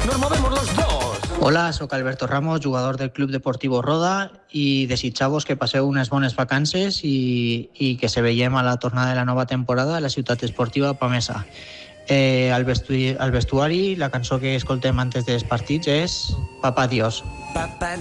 nos movemos los dos. Hola, soc Alberto Ramos, jugador del Club Deportivo Roda, i desitjar-vos que passeu unes bones vacances i que se veiem a la tornada de la nova temporada a la ciutat esportiva Pamesa. Al vestuari, la cançó que escoltem antes dels partits és Papá Dios. Papá